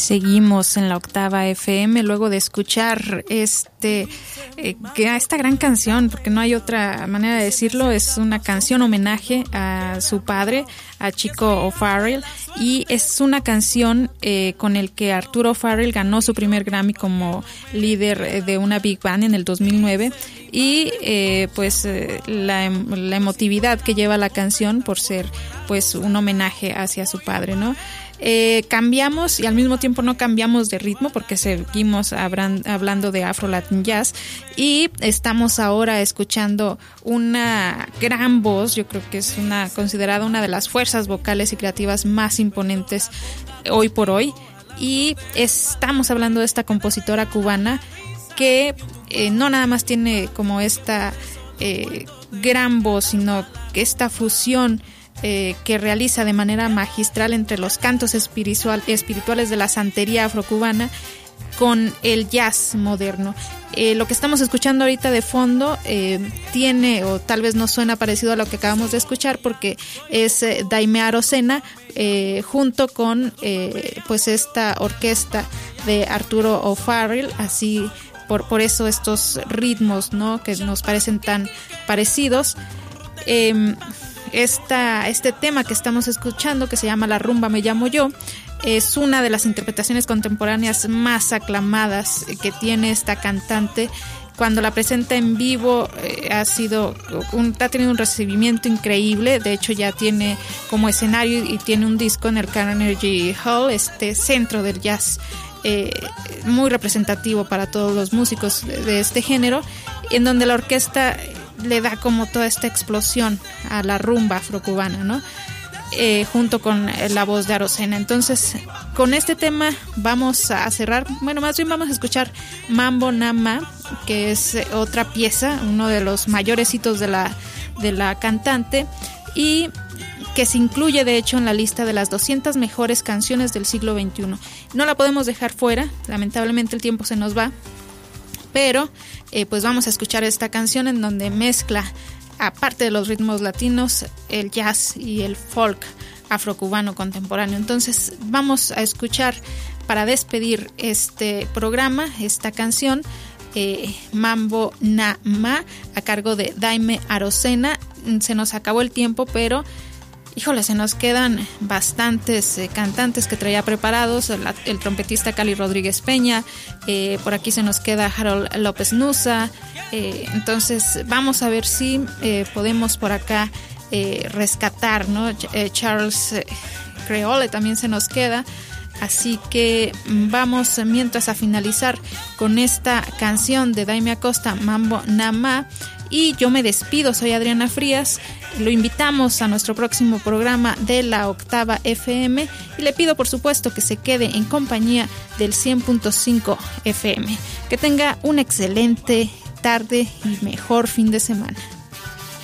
Seguimos en la Octava FM luego de escuchar esta gran canción, porque no hay otra manera de decirlo. Es una canción homenaje a su padre, a Chico O'Farrill, y es una canción con el que Arturo O'Farrill ganó su primer Grammy como líder de una big band en el 2009, y la emotividad que lleva la canción por ser pues un homenaje hacia su padre, ¿no? Cambiamos y al mismo tiempo no cambiamos de ritmo porque seguimos hablando de Afro Latin Jazz, y estamos ahora escuchando una gran voz. Yo creo que es considerada una de las fuerzas vocales y creativas más imponentes hoy por hoy, y estamos hablando de esta compositora cubana que no nada más tiene como esta gran voz, sino que esta fusión que realiza de manera magistral entre los cantos espirituales de la santería afrocubana con el jazz moderno. Lo que estamos escuchando ahorita de fondo tiene, o tal vez no suena parecido a lo que acabamos de escuchar, porque es Daime Arocena junto con pues esta orquesta de Arturo O'Farrill, así por eso estos ritmos, ¿no?, que nos parecen tan parecidos. Este tema que estamos escuchando, que se llama La Rumba Me Llamo Yo, es una de las interpretaciones contemporáneas más aclamadas que tiene esta cantante. Cuando la presenta en vivo ha tenido un recibimiento increíble. De hecho, ya tiene como escenario y tiene un disco en el Carnegie Hall, este centro del jazz, muy representativo para todos los músicos de este género, en donde la orquesta le da como toda esta explosión a la rumba afrocubana, ¿no? Junto con la voz de Arocena. Entonces, con este tema vamos a cerrar. Bueno, más bien vamos a escuchar Mambo Nama, que es otra pieza, uno de los mayores hitos de la cantante, y que se incluye de hecho en la lista de las 200 mejores canciones del siglo XXI. No la podemos dejar fuera, lamentablemente el tiempo se nos va, pero pues vamos a escuchar esta canción en donde mezcla, aparte de los ritmos latinos, el jazz y el folk afrocubano contemporáneo. Entonces vamos a escuchar, para despedir este programa, esta canción, Mambo Nama, a cargo de Daime Arocena. Se nos acabó el tiempo, pero híjole, se nos quedan bastantes cantantes que traía preparados. El trompetista Cali Rodríguez Peña, por aquí se nos queda Harold López Nusa. Entonces vamos a ver si podemos por acá rescatar, ¿no? Charles Creole también se nos queda. Así que vamos mientras a finalizar con esta canción de Daime Acosta, Mambo Nama. Y yo me despido, soy Adriana Frías. Lo invitamos a nuestro próximo programa de la Octava FM y le pido por supuesto que se quede en compañía del 100.5 FM. Que tenga una excelente tarde y mejor fin de semana.